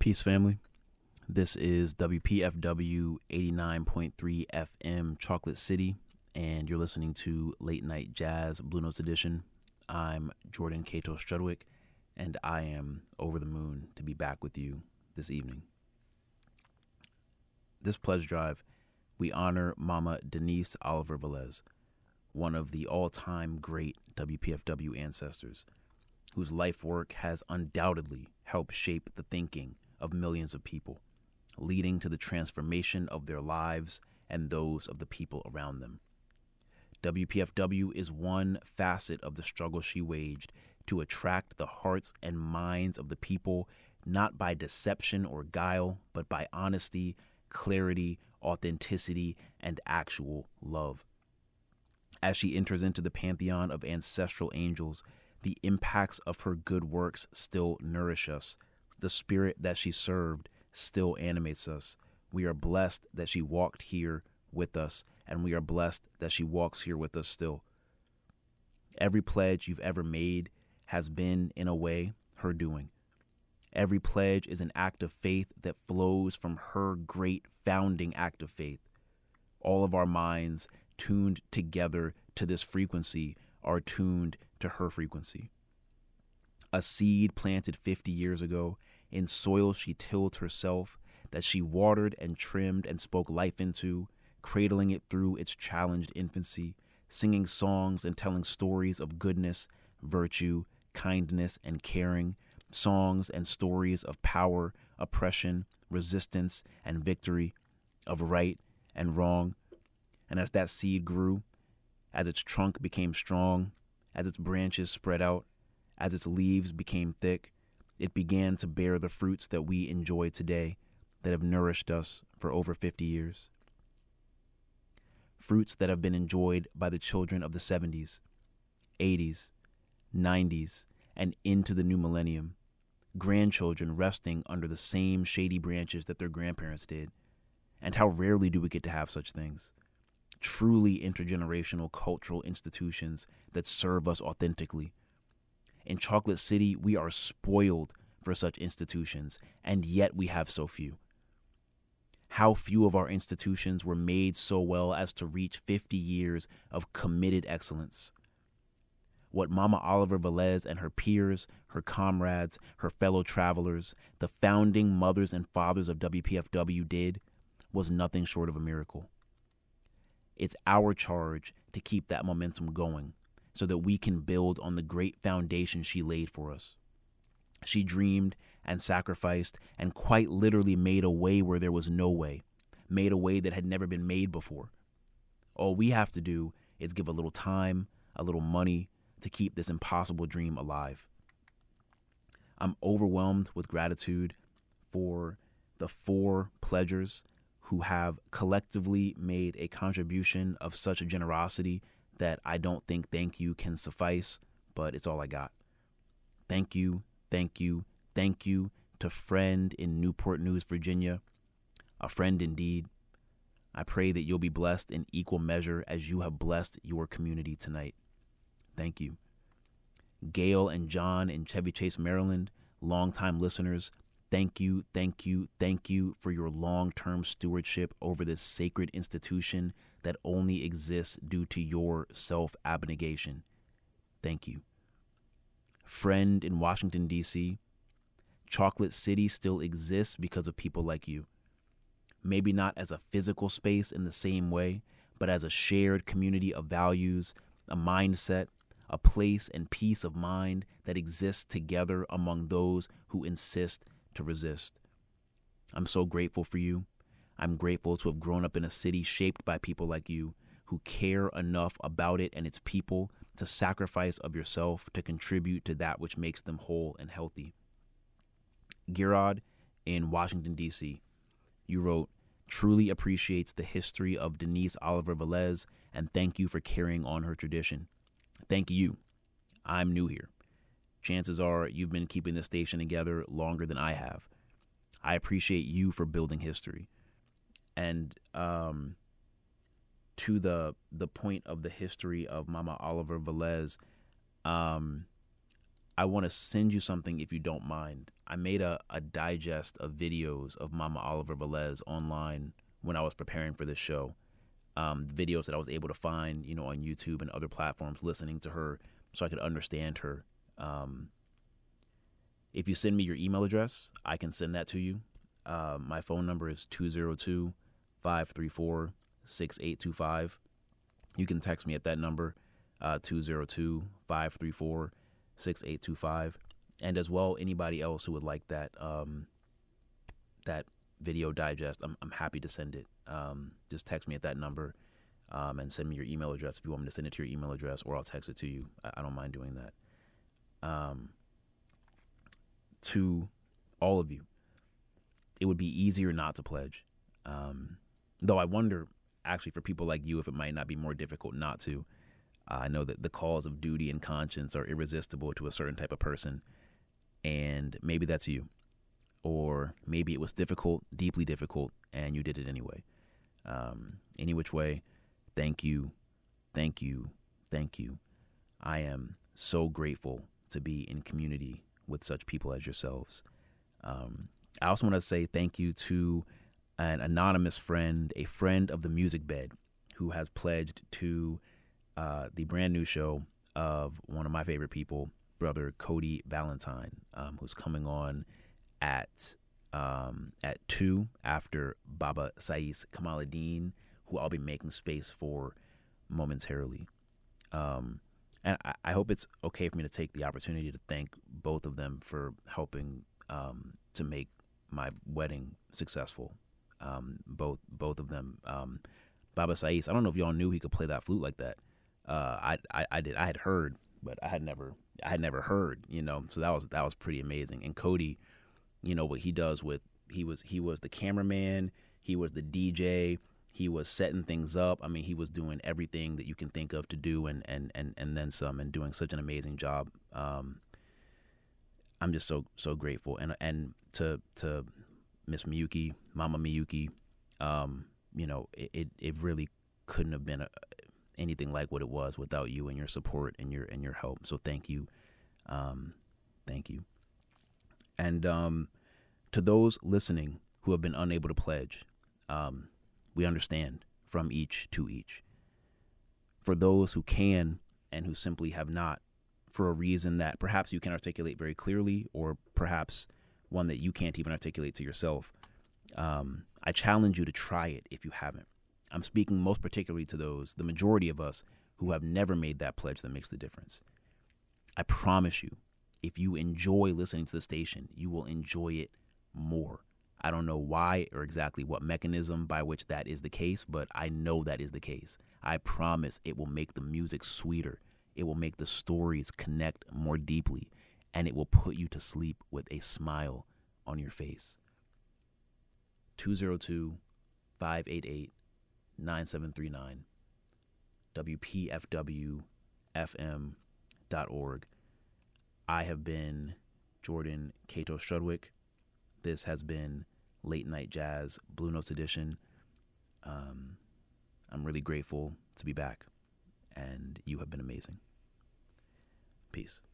Peace, family. This is WPFW 89.3 FM Chocolate City, and you're listening to Late Night Jazz Blue Notes Edition. I'm Jordan Cato Strudwick, and I am over the moon to be back with you this evening. This pledge drive, we honor Mama Denise Oliver Velez, one of the all-time great WPFW ancestors, whose life work has undoubtedly helped shape the thinking of millions of people, leading to the transformation of their lives and those of the people around them. WPFW is one facet of the struggle she waged to attract the hearts and minds of the people, not by deception or guile, but by honesty, clarity, authenticity, and actual love. As she enters into the pantheon of ancestral angels, the impacts of her good works still nourish us. The spirit that she served still animates us. We are blessed that she walked here with us, and we are blessed that she walks here with us still. Every pledge you've ever made has been, in a way, her doing. Every pledge is an act of faith that flows from her great founding act of faith. All of our minds tuned together to this frequency are tuned to her frequency. A seed planted 50 years ago in soil she tilled herself, that she watered and trimmed and spoke life into, cradling it through its challenged infancy, singing songs and telling stories of goodness, virtue, kindness, and caring, songs and stories of power, oppression, resistance, and victory, of right and wrong. And as that seed grew, as its trunk became strong, as its branches spread out, as its leaves became thick, it began to bear the fruits that we enjoy today, that have nourished us for over 50 years. Fruits that have been enjoyed by the children of the 70s, 80s, 90s, and into the new millennium. Grandchildren resting under the same shady branches that their grandparents did. And how rarely do we get to have such things? Truly intergenerational cultural institutions that serve us authentically. In Chocolate City, we are spoiled for such institutions, and yet we have so few. How few of our institutions were made so well as to reach 50 years of committed excellence. What Mama Oliver Velez and her peers, her comrades, her fellow travelers, the founding mothers and fathers of WPFW did was nothing short of a miracle. It's our charge to keep that momentum going, so that we can build on the great foundation she laid for us. She dreamed and sacrificed and quite literally made a way where there was no way, made a way that had never been made before. All we have to do is give a little time, a little money to keep this impossible dream alive. I'm overwhelmed with gratitude for the 4 pledgers who have collectively made a contribution of such a generosity that I don't think thank you can suffice, but it's all I got. Thank you, thank you, thank you to friend in Newport News, Virginia, a friend indeed. I pray that you'll be blessed in equal measure as you have blessed your community tonight. Thank you. Gail and John in Chevy Chase, Maryland, longtime listeners, thank you, thank you, thank you for your long-term stewardship over this sacred institution that only exists due to your self-abnegation. Thank you. Friend in Washington, D.C., Chocolate City still exists because of people like you. Maybe not as a physical space in the same way, but as a shared community of values, a mindset, a place and peace of mind that exists together among those who insist to resist. I'm so grateful for you. I'm grateful to have grown up in a city shaped by people like you who care enough about it and its people to sacrifice of yourself to contribute to that which makes them whole and healthy. Girard in Washington, D.C., you wrote, truly appreciates the history of Denise Oliver Velez and thank you for carrying on her tradition. Thank you. I'm new here. Chances are you've been keeping the station together longer than I have. I appreciate you for building history. And to the point of the history of Mama Oliver Velez, I want to send you something if you don't mind. I made a digest of videos of Mama Oliver Velez online when I was preparing for this show. Videos that I was able to find, on YouTube and other platforms, listening to her so I could understand her. If you send me your email address, I can send that to you. My phone number is 202-534-6825. You can text me at that number, 202-534-6825. And as well, anybody else who would like that that video digest, I'm happy to send it. Just text me at that number and send me your email address if you want me to send it to your email address, or I'll text it to you. I don't mind doing that. To all of you, it would be easier not to pledge. Though I wonder, actually, for people like you, if it might not be more difficult not to. I know that the calls of duty and conscience are irresistible to a certain type of person, and maybe that's you. Or maybe it was difficult, deeply difficult, and you did it anyway. Any which way, thank you, thank you, thank you. I am so grateful to be in community with such people as yourselves. I also want to say thank you to an anonymous friend, a friend of the Music Bed, who has pledged to the brand new show of one of my favorite people, brother Cody Valentine, who's coming on at 2 after Baba Sais Kamaluddin, who I'll be making space for momentarily. And I hope it's okay for me to take the opportunity to thank both of them for helping to make my wedding successful. Both of them. Baba Sais, I don't know if y'all knew he could play that flute like that. I did. I had heard, but I had never heard. So that was pretty amazing. And Cody, what he does he was the cameraman, he was the DJ, he was setting things up. I mean, he was doing everything that you can think of to do, and then some, and doing such an amazing job. I'm just so grateful, and to Miss Miyuki, Mama Miyuki, it really couldn't have been anything like what it was without you and your support and your help. So thank you, thank you. And to those listening who have been unable to pledge, we understand, from each to each. For those who can and who simply have not, for a reason that perhaps you can articulate very clearly, or perhaps one that you can't even articulate to yourself, I challenge you to try it if you haven't. I'm speaking most particularly to those, the majority of us, who have never made that pledge that makes the difference. I promise you, if you enjoy listening to the station, you will enjoy it more. I don't know why or exactly what mechanism by which that is the case, but I know that is the case. I promise it will make the music sweeter. It will make the stories connect more deeply, and it will put you to sleep with a smile on your face. 202-588-9739, WPFWFM.org. I have been Jordan Cato Strudwick. This has been Late Night Jazz Blue Notes Edition. I'm really grateful to be back, and you have been amazing. Peace.